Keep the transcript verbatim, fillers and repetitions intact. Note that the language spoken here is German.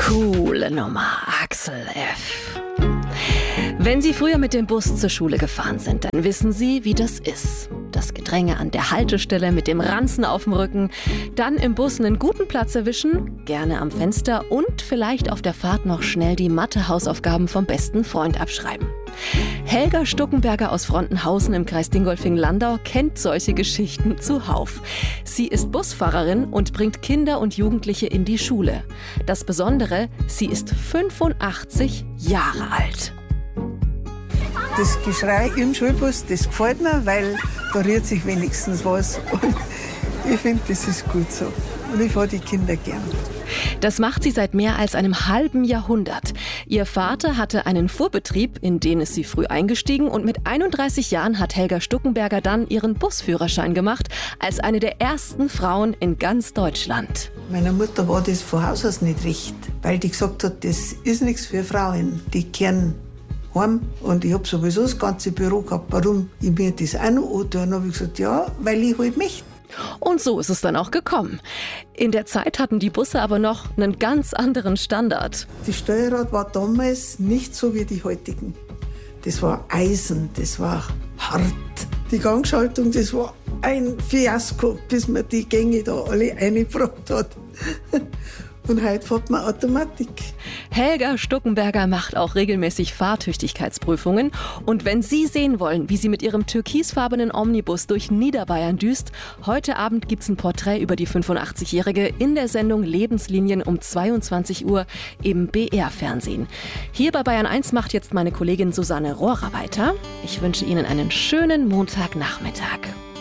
Coole Nummer, Axel F. Wenn Sie früher mit dem Bus zur Schule gefahren sind, dann wissen Sie, wie das ist. Das Gedränge an der Haltestelle mit dem Ranzen auf dem Rücken, dann im Bus einen guten Platz erwischen, gerne am Fenster und vielleicht auf der Fahrt noch schnell die Mathe-Hausaufgaben vom besten Freund abschreiben. Helga Stuckenberger aus Frontenhausen im Kreis Dingolfing-Landau kennt solche Geschichten zuhauf. Sie ist Busfahrerin und bringt Kinder und Jugendliche in die Schule. Das Besondere, sie ist fünfundachtzig Jahre alt. Das Geschrei im Schulbus, das gefällt mir, weil da rührt sich wenigstens was. Und ich finde, das ist gut so. Und ich fahre die Kinder gern. Das macht sie seit mehr als einem halben Jahrhundert. Ihr Vater hatte einen Fuhrbetrieb, in den ist sie früh eingestiegen, und mit einunddreißig Jahren hat Helga Stuckenberger dann ihren Busführerschein gemacht, als eine der ersten Frauen in ganz Deutschland. Meiner Mutter war das von Haus aus nicht recht, weil die gesagt hat, das ist nichts für Frauen, die kehren heim. Und ich habe sowieso das ganze Büro gehabt, warum ich mir das auch noch antue. Und dann habe ich gesagt, ja, weil ich halt möchte. Und so ist es dann auch gekommen. In der Zeit hatten die Busse aber noch einen ganz anderen Standard. Die Steuerrad war damals nicht so wie die heutigen. Das war Eisen, das war hart. Die Gangschaltung, das war ein Fiasko, bis man die Gänge da alle eingebracht hat. Und heute fährt man Automatik. Helga Stuckenberger macht auch regelmäßig Fahrtüchtigkeitsprüfungen. Und wenn Sie sehen wollen, wie sie mit ihrem türkisfarbenen Omnibus durch Niederbayern düst, heute Abend gibt's ein Porträt über die fünfundachtzigjährige in der Sendung Lebenslinien um zweiundzwanzig Uhr im B R-Fernsehen. Hier bei Bayern eins macht jetzt meine Kollegin Susanne Rohrer weiter. Ich wünsche Ihnen einen schönen Montagnachmittag.